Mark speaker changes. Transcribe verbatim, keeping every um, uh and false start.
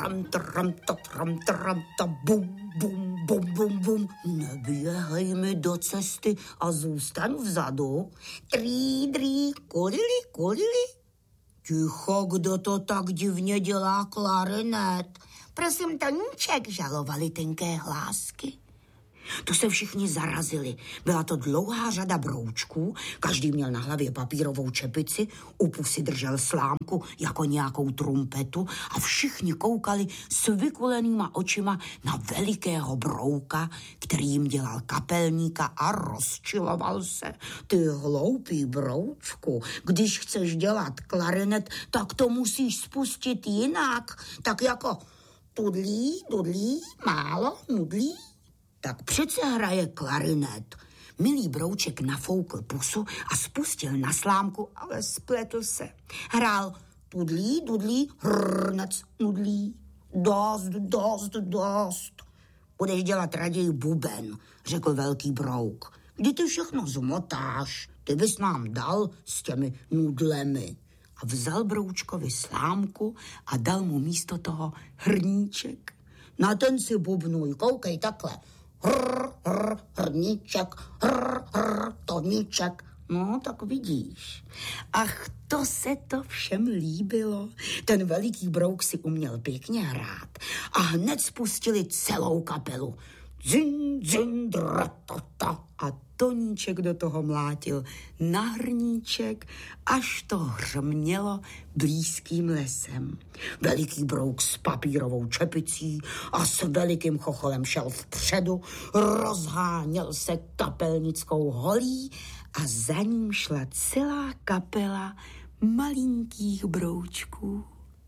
Speaker 1: tram, tram, ta, tram, tram, ta, bum, bum, bum, bum, bum. Neběhej mi do cesty a zůstaň vzadu. Trý, drý, kulili, kulili. Ticho, kdo to tak divně dělá klarinet? Prosím, Toníček, žalovali tenké hlásky. To se všichni zarazili. Byla to dlouhá řada broučků, každý měl na hlavě papírovou čepici, u pusy držel slámku jako nějakou trumpetu a všichni koukali s vykulenýma očima na velikého brouka, který jim dělal kapelníka a rozčiloval se. Ty hloupý broučku, když chceš dělat klarinet, tak to musíš spustit jinak, tak jako tudlí, dudlí, málo, nudlí. Tak přece hraje klarinet. Milý brouček nafoukl pusu a spustil na slámku, ale spletl se. Hrál tudlí, dudlí, hrnec, nudlí. Dost, dost, dost. Budeš dělat raději buben, řekl velký brouk. Kdy ty všechno zmotáš, ty bys nám dal s těmi nudlemi. A vzal broučkovi slámku a dal mu místo toho hrníček. Na ten si bubnuj, koukej takhle. Hr, hr, hrníček, hr, hr, toníček. No, tak vidíš. Ach, to se to všem líbilo. Ten veliký brouk si uměl pěkně hrát a hned spustili celou kapelu. Zin, zin, dratata. A Toníček do toho mlátil na hrníček, až to hřmělo blízkým lesem. Veliký brouk s papírovou čepicí a s velikým chocholem šel vpředu, rozháněl se kapelnickou holí a za ním šla celá kapela malinkých broučků.